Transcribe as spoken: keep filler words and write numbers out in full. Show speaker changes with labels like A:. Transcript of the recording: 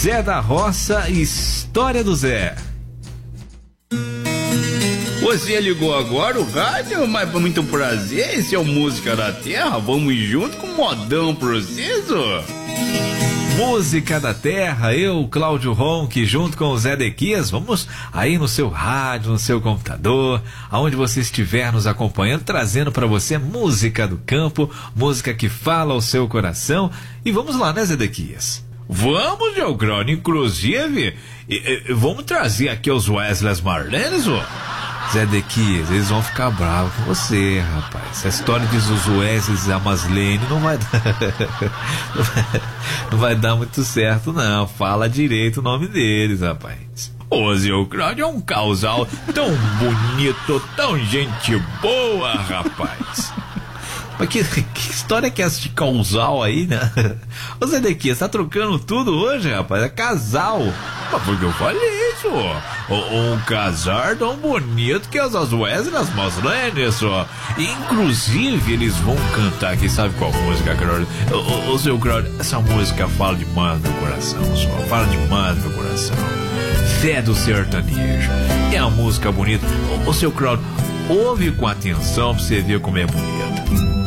A: Zé da Roça, História do Zé.
B: Você ligou agora o rádio, mas foi muito prazer, esse é o Música da Terra, vamos junto com o modão preciso.
A: Música da Terra, eu, Cláudio Ronque, junto com o Zé Dequias, vamos aí no seu rádio, no seu computador, aonde você estiver nos acompanhando, trazendo para você música do campo, música que fala ao seu coração. E vamos lá, né, Zé Dequias?
B: Vamos, meu grande, inclusive, e, e, vamos trazer aqui os Wesley Marlenes, ó.
A: Zé Dequias, eles vão ficar bravos com você, rapaz. Essa história de os Wesley e a Maslene não vai dar não vai, não vai dar muito certo, não. Fala direito o nome deles, rapaz.
B: Ô, Zé Cláudio, é um casal tão bonito, tão gente boa, rapaz.
A: Mas que, que história que é essa de casal aí, né? Ô Zé Dequias, tá trocando tudo hoje, rapaz? É casal.
B: Mas porque eu falei isso, ó. Um casal tão bonito que as Wesley e as Maslene, só. Inclusive, eles vão cantar aqui, sabe qual música, Cláudio? Ô, ô, seu Cláudio, essa música fala demais no meu coração, só. Fala demais no meu coração. Fé do sertanejo. É uma música bonita. Ô, ô seu Cláudio, ouve com atenção pra você ver como é bonito.